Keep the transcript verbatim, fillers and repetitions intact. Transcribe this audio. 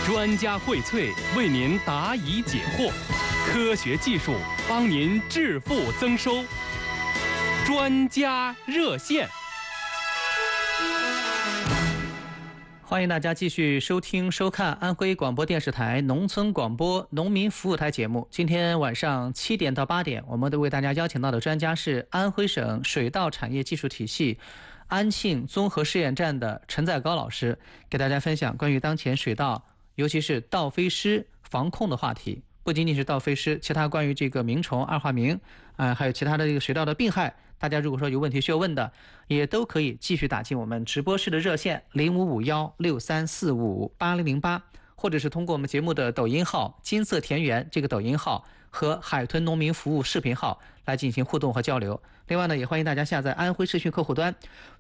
专家荟萃，为您答疑解惑，科学技术帮您致富增收。专家热线。 欢迎大家继续收听收看安徽广播电视台农村广播农民服务台节目。今天晚上七点到八点，我们都为大家邀请到的专家是安徽省水稻产业技术体系安庆综合试验站的陈在高老师，给大家分享关于当前水稻尤其是稻飞虱防控的话题。不仅仅是稻飞虱，其他关于这个鸣虫、二化鸣啊、呃，还有其他的这个水稻的病害，大家如果说有问题需要问的，也都可以继续打进我们直播室的热线零五五幺六三四五八零零八，或者是通过我们节目的抖音号金色田园这个抖音号和海豚农民服务视频号来进行互动和交流。另外呢，也欢迎大家下载安徽视讯客户端，